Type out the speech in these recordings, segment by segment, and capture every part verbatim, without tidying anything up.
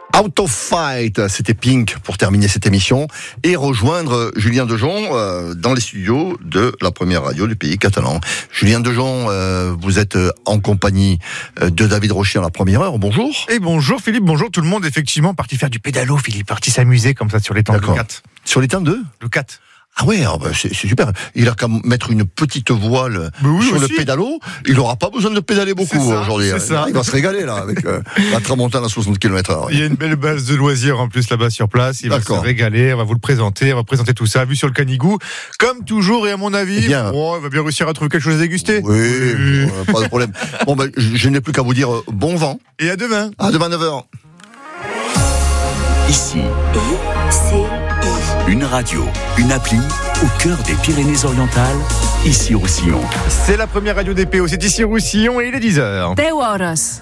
Out of Fight, c'était Pink pour terminer cette émission et rejoindre Julien Dejon euh, dans les studios de la première radio du pays catalan. Julien Dejon, euh, vous êtes en compagnie de David Rochier à la première heure. Bonjour. Et bonjour Philippe, bonjour tout le monde. Effectivement, parti faire du pédalo, Philippe, parti s'amuser comme ça sur les temps de quatre. Sur les temps de Le quatre. Ah ouais, ah bah c'est, c'est super. Il a qu'à mettre une petite voile oui, sur aussi. le pédalo. Il n'aura pas besoin de pédaler beaucoup C'est ça, aujourd'hui. c'est ça. Il va se régaler là avec euh, la tramontane à soixante kilomètres heure. Il y a une belle base de loisirs en plus là-bas sur place. Il D'accord. va se régaler. On va vous le présenter. On va présenter tout ça. Vu sur le Canigou, comme toujours. Et à mon avis, Eh bien, oh, il va bien réussir à trouver quelque chose à déguster. Oui, euh, pas de problème. Bon, ben, je, je n'ai plus qu'à vous dire euh, bon vent. Et à demain. À demain neuf heures. Ici, I C I. Une radio, une appli au cœur des Pyrénées-Orientales, ici Roussillon. C'est la première radio des P O. C'est ici Roussillon et il est dix heures. dez horas.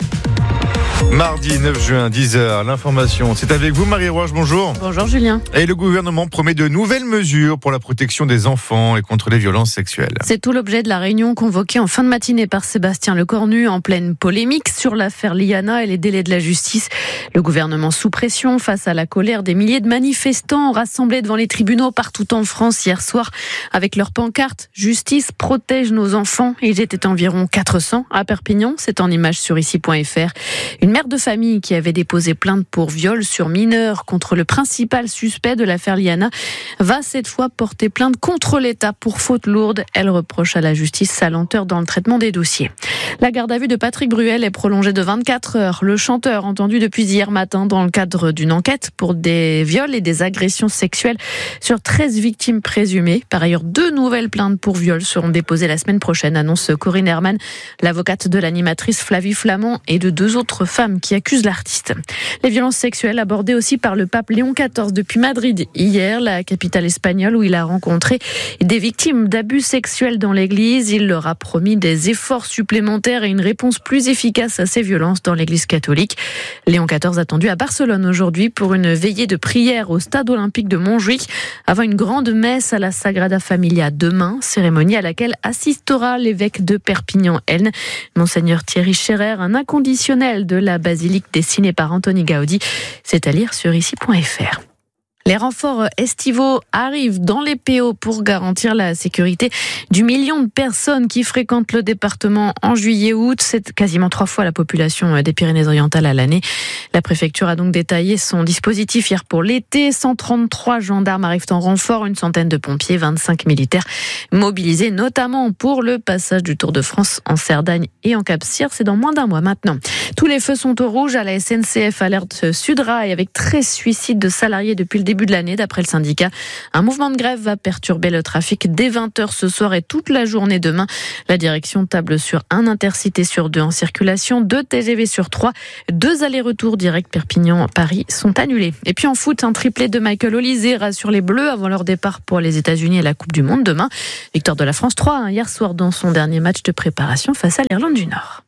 Mardi neuf juin, dix heures, l'information. C'est avec vous, Marie Roche, bonjour. Bonjour Julien. Et le gouvernement promet de nouvelles mesures pour la protection des enfants et contre les violences sexuelles. C'est tout l'objet de la réunion convoquée en fin de matinée par Sébastien Lecornu en pleine polémique sur l'affaire Liana et les délais de la justice. Le gouvernement sous pression face à la colère des milliers de manifestants rassemblés devant les tribunaux partout en France hier soir avec leurs pancartes « Justice protège nos enfants ». Ils étaient environ quatre cents à Perpignan, c'est en image sur ici point f r. Une mère de famille qui avait déposé plainte pour viol sur mineur contre le principal suspect de l'affaire Liana va cette fois porter plainte contre l'État pour faute lourde. Elle reproche à la justice sa lenteur dans le traitement des dossiers. La garde à vue de Patrick Bruel est prolongée de vingt-quatre heures. Le chanteur, entendu depuis hier matin dans le cadre d'une enquête pour des viols et des agressions sexuelles sur treize victimes présumées. Par ailleurs, deux nouvelles plaintes pour viol seront déposées la semaine prochaine, annonce Corinne Herman, l'avocate de l'animatrice Flavie Flamand et de deux autres femmes qui accusent l'artiste. Les violences sexuelles abordées aussi par le pape Léon quatorze depuis Madrid hier, la capitale espagnole où il a rencontré des victimes d'abus sexuels dans l'église. Il leur a promis des efforts supplémentaires et une réponse plus efficace à ces violences dans l'église catholique. Léon quatorze attendu à Barcelone aujourd'hui pour une veillée de prière au stade olympique de Montjuïc avant une grande messe à la Sagrada Familia demain, cérémonie à laquelle assistera l'évêque de Perpignan-Elne, Monseigneur Thierry Scherer, un inconditionnel de la basilique dessinée par Antoni Gaudi. C'est à lire sur ici point f r. Les renforts estivaux arrivent dans les P O pour garantir la sécurité du million de personnes qui fréquentent le département en juillet-août. C'est quasiment trois fois la population des Pyrénées-Orientales à l'année. La préfecture a donc détaillé son dispositif hier pour l'été. cent trente-trois gendarmes arrivent en renfort, une centaine de pompiers, vingt-cinq militaires mobilisés, notamment pour le passage du Tour de France en Cerdagne et en Cap-Cyr. C'est dans moins d'un mois maintenant. Tous les feux sont au rouge à la S N C F, alerte Sudrail avec treize suicides de salariés depuis le début de l'année, d'après le syndicat. Un mouvement de grève va perturber le trafic dès vingt heures ce soir et toute la journée demain. La direction table sur un intercité sur deux en circulation, deux T G V sur trois, deux allers-retours directs Perpignan-Paris sont annulés. Et puis en foot, un triplé de Michael Olise rassure les Bleus avant leur départ pour les États-Unis et la Coupe du Monde demain. Victoire de la France trois hein, hier soir dans son dernier match de préparation face à l'Irlande du Nord.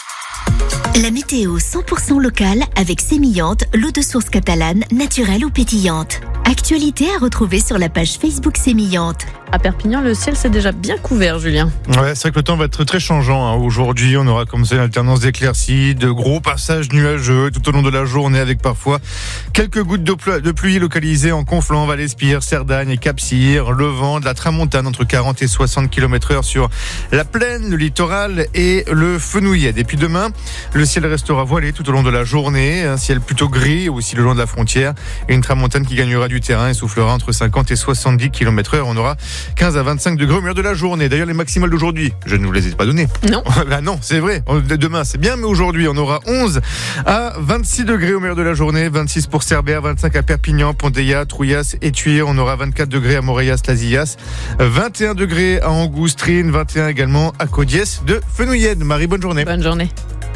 La météo cent pour cent locale avec Sémillante, l'eau de source catalane, naturelle ou pétillante. Actualité à retrouver sur la page Facebook Sémillante. À Perpignan, le ciel s'est déjà bien couvert, Julien. Ouais, c'est vrai que le temps va être très changeant. Hein. Aujourd'hui, on aura comme ça une alternance d'éclaircies, de gros passages nuageux tout au long de la journée avec parfois quelques gouttes de, plu- de pluie localisées en Conflans, Vallespire, Cerdagne et Cap-Cyr. Le vent de la tramontane entre quarante et soixante kilomètres heure sur la plaine, le littoral et le Fenouillet. Et puis demain, le ciel restera voilé tout au long de la journée. Un ciel plutôt gris aussi le long de la frontière. Et une tramontane qui gagnera du terrain et soufflera entre cinquante et soixante-dix kilomètres heure. On aura quinze à vingt-cinq degrés au milieu de la journée. D'ailleurs, les maximales d'aujourd'hui, je ne vous les ai pas données. Non. Bah non, c'est vrai. Demain, c'est bien, mais aujourd'hui, on aura onze à vingt-six degrés au milieu de la journée. vingt-six pour Cerbère, vingt-cinq à Perpignan, Pondéia, Trouillas et Thuir. On aura vingt-quatre degrés à Moreias, Lazillas, vingt et un degrés à Angoustrine, vingt et un également à Codiès de Fenouillède. Marie, bonne journée. Bonne journée.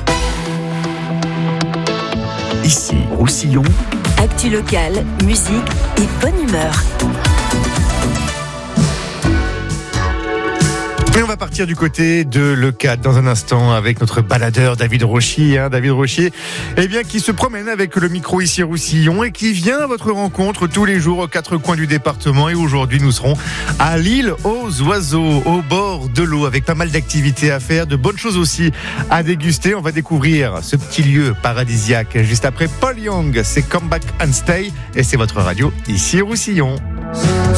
Ici, Roussillon. Actu locale, musique et bonne humeur. Et on va partir du côté de Leucate dans un instant avec notre baladeur David Rochier. Hein, David Rochier, eh bien, qui se promène avec le micro ici à Roussillon et qui vient à votre rencontre tous les jours aux quatre coins du département. Et aujourd'hui, nous serons à l'île aux oiseaux, au bord de l'eau, avec pas mal d'activités à faire, de bonnes choses aussi à déguster. On va découvrir ce petit lieu paradisiaque juste après Paul Young. C'est Come Back and Stay et c'est votre radio ici à Roussillon.